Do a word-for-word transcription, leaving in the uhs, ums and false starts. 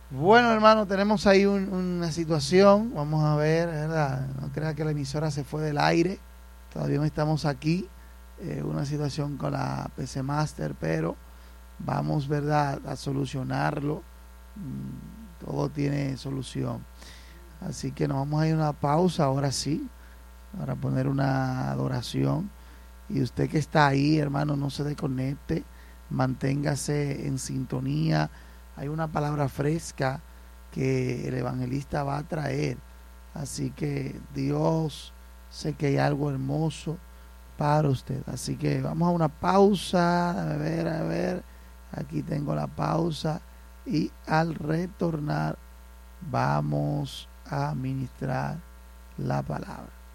Bueno, hermano, tenemos ahí un- una situación. Vamos a ver, ¿verdad? No crea que la emisora se fue del aire. Todavía no estamos aquí. Eh, una situación con la P C Master, pero vamos, ¿verdad?, a solucionarlo. Mm, Todo tiene solución. Así que nos vamos a ir a una pausa, ahora sí, para poner una adoración. Y usted que está ahí, hermano, no se desconecte, manténgase en sintonía. Hay una palabra fresca que el evangelista va a traer. Así que Dios, sé que hay algo hermoso para usted. Así que vamos a una pausa. A ver, a ver. Aquí tengo la pausa. Y al retornar, vamos a ministrar la palabra.